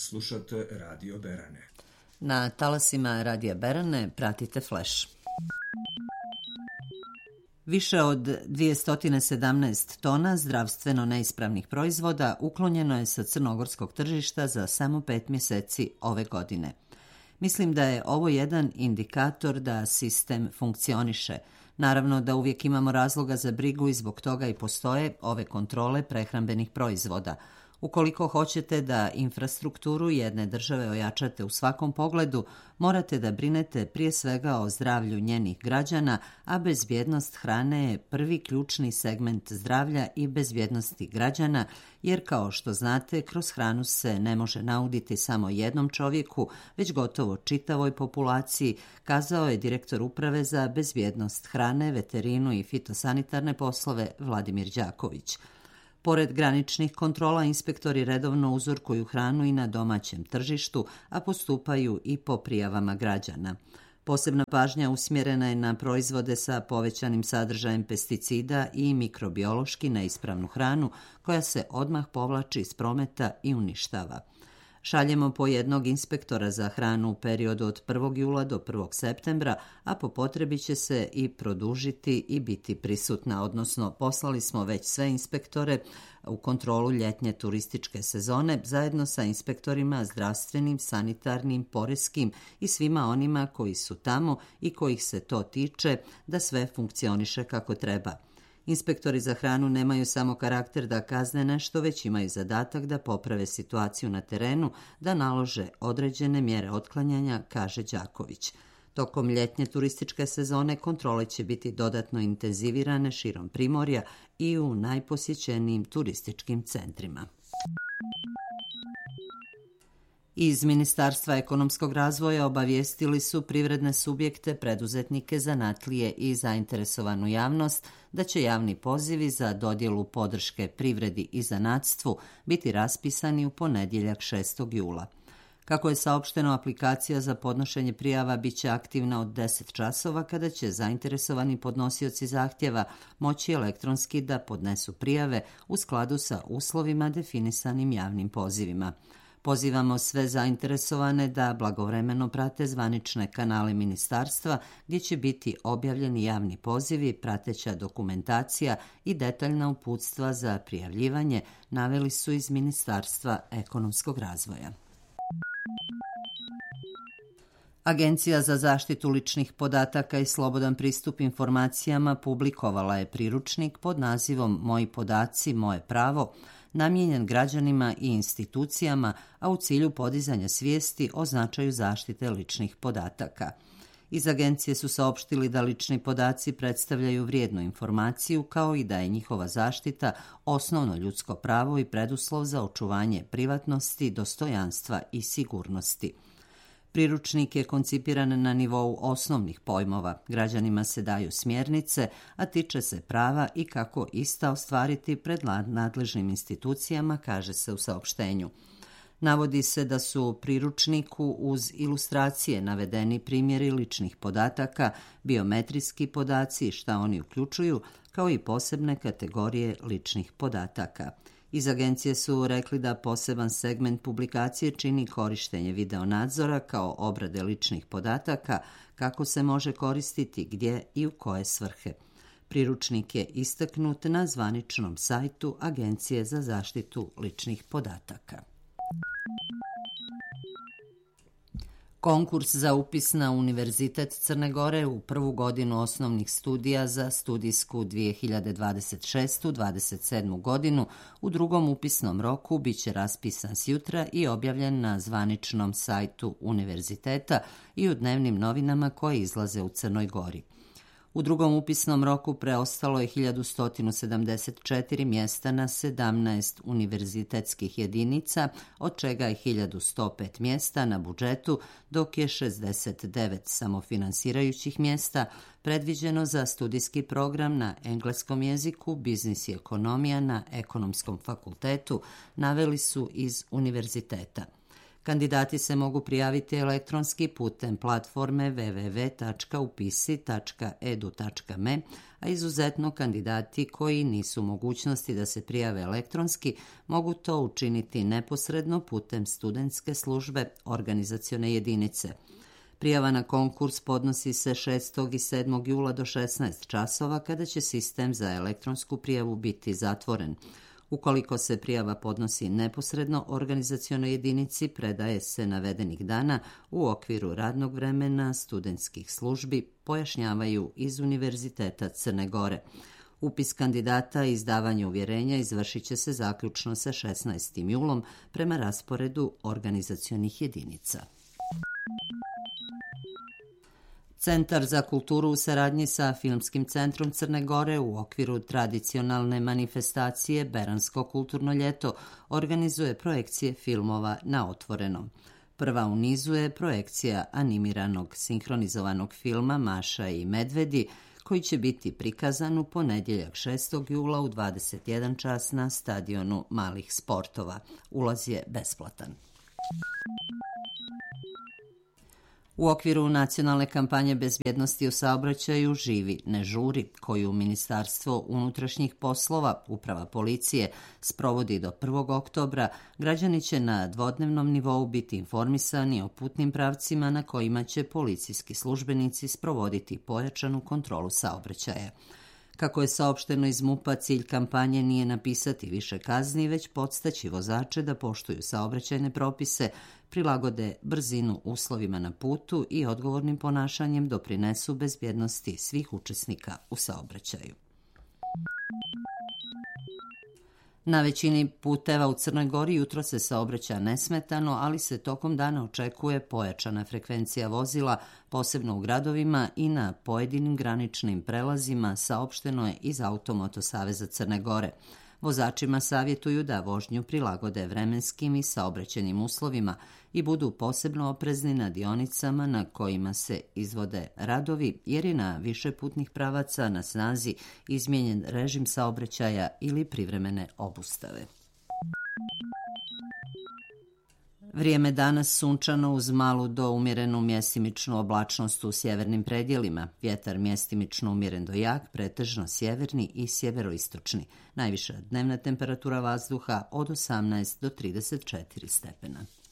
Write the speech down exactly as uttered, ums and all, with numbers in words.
Slušate Radio Berane. Na talasima Radija Berane pratite Flash. Više od dvjesto sedamnaest tona zdravstveno neispravnih proizvoda uklonjeno je sa crnogorskog tržišta za samo pet mjeseci ove godine. Mislim da je ovo jedan indikator da sistem funkcioniše. Naravno da uvijek imamo razloga za brigu i zbog toga i postoje ove kontrole prehrambenih proizvoda. Ukoliko hoćete da infrastrukturu jedne države ojačate u svakom pogledu, morate da brinete prije svega o zdravlju njenih građana, a bezbjednost hrane je prvi ključni segment zdravlja i bezbjednosti građana, jer kao što znate, kroz hranu se ne može nauditi samo jednom čovjeku, već gotovo čitavoj populaciji, kazao je direktor Uprave za bezbjednost hrane, veterinu i fitosanitarne poslove Vladimir Đaković. Pored graničnih kontrola, inspektori redovno uzorkuju hranu i na domaćem tržištu, a postupaju i po prijavama građana. Posebna pažnja usmjerena je na proizvode sa povećanim sadržajem pesticida i mikrobiološki neispravnu hranu, koja se odmah povlači iz prometa i uništava. Šaljemo po jednog inspektora za hranu u periodu od prvog jula do prvog septembra, a po potrebi će se i produžiti i biti prisutna, odnosno poslali smo već sve inspektore u kontrolu ljetnje turističke sezone zajedno sa inspektorima zdravstvenim, sanitarnim, poreskim i svima onima koji su tamo i kojih se to tiče da sve funkcioniše kako treba. Inspektori za hranu nemaju samo karakter da kazne nešto, već imaju zadatak da poprave situaciju na terenu, da nalože određene mjere otklanjanja, kaže Đaković. Tokom ljetnje turističke sezone kontrole će biti dodatno intenzivirane širom Primorja i u najposjećenijim turističkim centrima. Iz Ministarstva ekonomskog razvoja obavijestili su privredne subjekte, preduzetnike, zanatlije i zainteresovanu javnost da će javni pozivi za dodjelu podrške privredi i zanatstvu biti raspisani u ponedjeljak šestog jula. Kako je saopšteno, aplikacija za podnošenje prijava bit će aktivna od deset časova, kada će zainteresovani podnosioci zahtjeva moći elektronski da podnesu prijave u skladu sa uslovima definisanim javnim pozivima. Pozivamo sve zainteresovane da blagovremeno prate zvanične kanale ministarstva, gdje će biti objavljeni javni pozivi, prateća dokumentacija i detaljna uputstva za prijavljivanje, naveli su iz Ministarstva ekonomskog razvoja. Agencija za zaštitu ličnih podataka i slobodan pristup informacijama publikovala je priručnik pod nazivom Moji podaci, moje pravo, namijenjen građanima i institucijama, a u cilju podizanja svijesti o značaju zaštite ličnih podataka. Iz agencije su saopštili da lični podaci predstavljaju vrijednu informaciju, kao i da je njihova zaštita osnovno ljudsko pravo i preduslov za očuvanje privatnosti, dostojanstva i sigurnosti. Priručnik je koncipiran na nivou osnovnih pojmova. Građanima se daju smjernice, a tiče se prava i kako ista ostvariti pred nadležnim institucijama, kaže se u saopštenju. Navodi se da su u priručniku uz ilustracije navedeni primjeri ličnih podataka, biometrijski podaci i šta oni uključuju, kao i posebne kategorije ličnih podataka. Iz agencije su rekli da poseban segment publikacije čini korištenje videonadzora kao obrade ličnih podataka, kako se može koristiti, gdje i u koje svrhe. Priručnik je istaknut na zvaničnom sajtu Agencije za zaštitu ličnih podataka. Konkurs za upis na Univerzitet Crne Gore u prvu godinu osnovnih studija za studijsku dvije hiljade dvadeset šeste dvadeset sedme. godinu u drugom upisnom roku bit će raspisan sjutra i objavljen na zvaničnom sajtu univerziteta i u dnevnim novinama koje izlaze u Crnoj Gori. U drugom upisnom roku preostalo je hiljadu sto sedamdeset četiri mjesta na sedamnaest univerzitetskih jedinica, od čega je hiljadu sto pet mjesta na budžetu, dok je šezdeset devet samofinansirajućih mjesta predviđeno za studijski program na engleskom jeziku, biznis i ekonomija na ekonomskom fakultetu, naveli su iz univerziteta. Kandidati se mogu prijaviti elektronski putem platforme w w w tačka upisi tačka e d u tačka m e, a izuzetno kandidati koji nisu u mogućnosti da se prijave elektronski mogu to učiniti neposredno putem studentske službe organizacione jedinice. Prijava na konkurs podnosi se šestog i sedmog jula do šesnaest časova kada će sistem za elektronsku prijavu biti zatvoren. Ukoliko se prijava podnosi neposredno organizacionoj jedinici, predaje se navedenih dana u okviru radnog vremena studentskih službi, pojašnjavaju iz Univerziteta Crne Gore. Upis kandidata i izdavanje uvjerenja izvršit će se zaključno sa šesnaestim julom prema rasporedu organizacionih jedinica. Centar za kulturu u saradnji sa Filmskim centrom Crne Gore u okviru tradicionalne manifestacije Beransko kulturno ljeto organizuje projekcije filmova na otvorenom. Prva u nizu je projekcija animiranog sinhronizovanog filma Maša i medvedi, koji će biti prikazan u ponedjeljak šestog jula u dvadeset jedan čas na stadionu malih sportova. Ulaz je besplatan. U okviru nacionalne kampanje bezbjednosti u saobraćaju Živi, ne žuri, koju Ministarstvo unutrašnjih poslova, uprava policije, sprovodi do prvog oktobra, građani će na dvodnevnom nivou biti informisani o putnim pravcima na kojima će policijski službenici sprovoditi pojačanu kontrolu saobraćaja. Kako je saopšteno iz MUP-a, cilj kampanje nije napisati više kazni, već podstaći vozače da poštuju saobraćajne propise, prilagode brzinu uslovima na putu i odgovornim ponašanjem doprinesu bezbjednosti svih učesnika u saobraćaju. Na većini puteva u Crnoj Gori jutro se saobraća nesmetano, ali se tokom dana očekuje pojačana frekvencija vozila, posebno u gradovima i na pojedinim graničnim prelazima, saopšteno je iz Automoto saveza Crne Gore. Vozačima savjetuju da vožnju prilagode vremenskim i saobraćajnim uslovima i budu posebno oprezni na dionicama na kojima se izvode radovi, jer je na više putnih pravaca na snazi izmijenjen režim saobraćaja ili privremene obustave. Vrijeme danas sunčano uz malu do umjerenu mjestimičnu oblačnost u sjevernim predjelima. Vjetar mjestimično umjeren do jak, pretežno sjeverni i sjeveroistočni. Najviša dnevna temperatura vazduha od osamnaest do trideset četiri stepena.